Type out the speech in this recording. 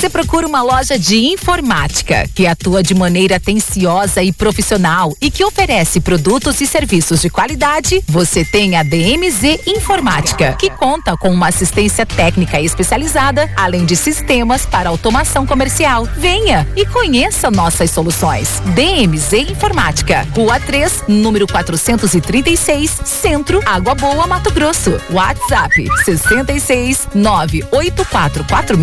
Você procura uma loja de informática que atua de maneira atenciosa e profissional e que oferece produtos e serviços de qualidade? Você tem a DMZ Informática, que conta com uma assistência técnica especializada, além de sistemas para automação comercial. Venha e conheça nossas soluções. DMZ Informática, Rua 3, número 436, Centro, Água Boa, Mato Grosso. WhatsApp 66 98446